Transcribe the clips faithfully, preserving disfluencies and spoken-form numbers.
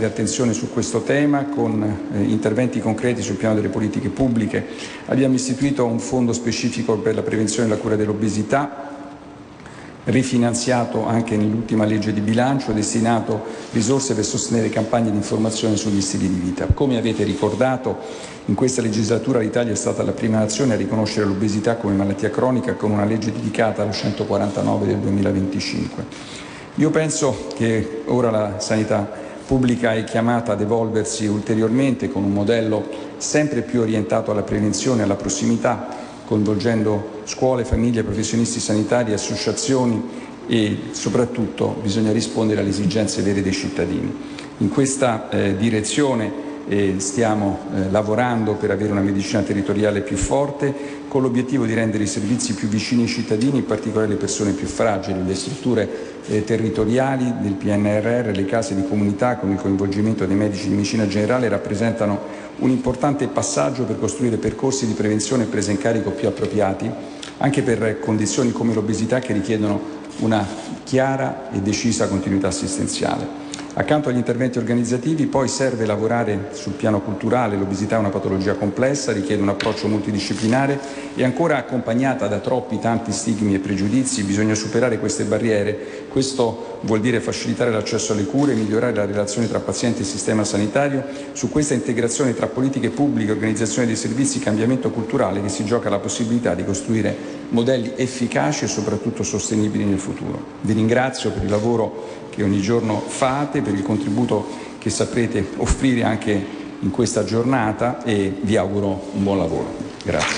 grande attenzione su questo tema con eh, interventi concreti sul piano delle politiche pubbliche. Abbiamo istituito un fondo specifico per la prevenzione e la cura dell'obesità, rifinanziato anche nell'ultima legge di bilancio, destinato risorse per sostenere campagne di informazione sugli stili di vita. Come avete ricordato, in questa legislatura l'Italia è stata la prima nazione a riconoscere l'obesità come malattia cronica con una legge dedicata, la centoquarantanove del duemilaventicinque. Io penso che ora la sanità pubblica è chiamata ad evolversi ulteriormente con un modello sempre più orientato alla prevenzione e alla prossimità, coinvolgendo scuole, famiglie, professionisti sanitari, associazioni e soprattutto bisogna rispondere alle esigenze vere dei cittadini. In questa eh, direzione eh, stiamo eh, lavorando per avere una medicina territoriale più forte, con l'obiettivo di rendere i servizi più vicini ai cittadini, in particolare alle persone più fragili. Le strutture eh, territoriali del P N R R, le case di comunità con il coinvolgimento dei medici di medicina generale rappresentano un importante passaggio per costruire percorsi di prevenzione e presa in carico più appropriati, anche per condizioni come l'obesità che richiedono una chiara e decisa continuità assistenziale. Accanto agli interventi organizzativi poi serve lavorare sul piano culturale. L'obesità è una patologia complessa, richiede un approccio multidisciplinare e ancora accompagnata da troppi tanti stigmi e pregiudizi. Bisogna superare queste barriere. Questo vuol dire facilitare l'accesso alle cure, migliorare la relazione tra paziente e sistema sanitario. Su questa integrazione tra politiche pubbliche, organizzazione dei servizi, cambiamento culturale che si gioca la possibilità di costruire modelli efficaci e soprattutto sostenibili nel futuro. Vi ringrazio per il lavoro che ogni giorno fate, per il contributo che saprete offrire anche in questa giornata e vi auguro un buon lavoro. Grazie.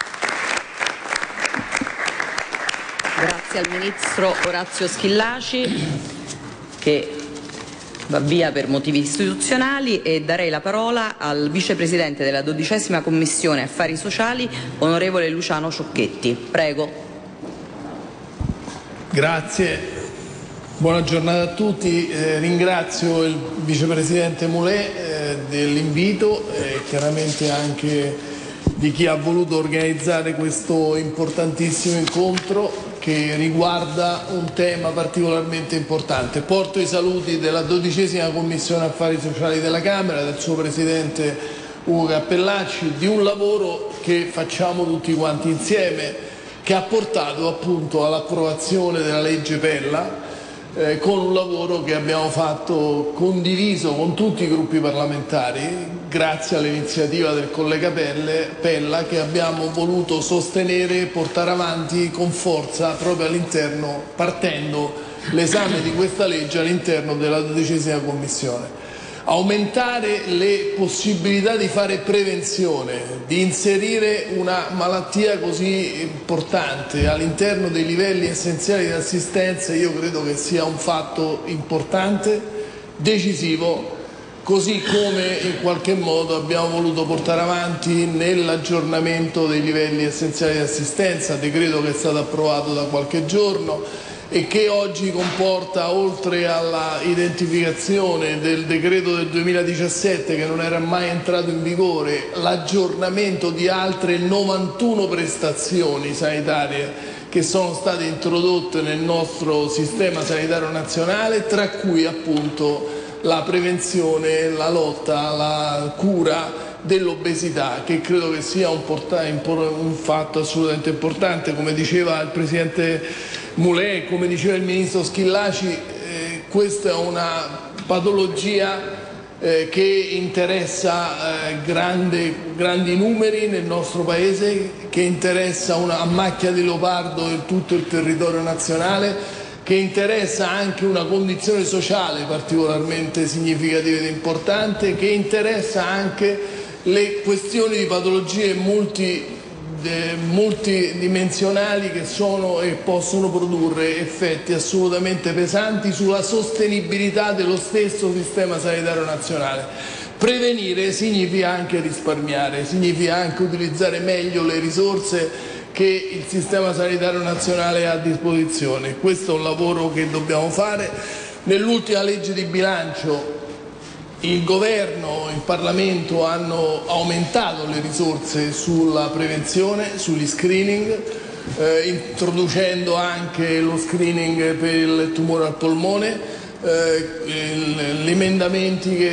Grazie al Ministro Orazio Schillaci, che va via per motivi istituzionali, e darei la parola al Vicepresidente della dodicesima Commissione Affari Sociali, onorevole Luciano Ciocchetti. Prego. Grazie. Buona giornata a tutti, eh, ringrazio il Vicepresidente Mulè eh, dell'invito e chiaramente anche di chi ha voluto organizzare questo importantissimo incontro che riguarda un tema particolarmente importante. Porto i saluti della dodicesima Commissione Affari Sociali della Camera, del suo Presidente Ugo Cappellacci, di un lavoro che facciamo tutti quanti insieme, che ha portato appunto all'approvazione della legge Pella, Eh, con un lavoro che abbiamo fatto condiviso con tutti i gruppi parlamentari, grazie all'iniziativa del collega Pelle, Pella, che abbiamo voluto sostenere e portare avanti con forza proprio all'interno, partendo l'esame di questa legge all'interno della dodicesima Commissione. Aumentare le possibilità di fare prevenzione, di inserire una malattia così importante all'interno dei livelli essenziali di assistenza, io credo che sia un fatto importante, decisivo, così come in qualche modo abbiamo voluto portare avanti nell'aggiornamento dei livelli essenziali di assistenza, decreto che è stato approvato da qualche giorno e che oggi comporta, oltre alla identificazione del decreto del duemiladiciassette che non era mai entrato in vigore, l'aggiornamento di altre novantuno prestazioni sanitarie che sono state introdotte nel nostro sistema sanitario nazionale, tra cui appunto la prevenzione, la lotta, la cura dell'obesità, che credo che sia un, un fatto assolutamente importante. Come diceva il Presidente Mulè, come diceva il Ministro Schillaci, eh, questa è una patologia eh, che interessa eh, grande, grandi numeri nel nostro Paese, che interessa una, a macchia di leopardo in tutto il territorio nazionale, che interessa anche una condizione sociale particolarmente significativa ed importante, che interessa anche le questioni di patologie multi, eh, multidimensionali che sono e possono produrre effetti assolutamente pesanti sulla sostenibilità dello stesso sistema sanitario nazionale. Prevenire significa anche risparmiare, significa anche utilizzare meglio le risorse che il sistema sanitario nazionale ha a disposizione. Questo è un lavoro che dobbiamo fare. Nell'ultima legge di bilancio il Governo e il Parlamento hanno aumentato le risorse sulla prevenzione, sugli screening, eh, introducendo anche lo screening per il tumore al polmone, eh, gli emendamenti che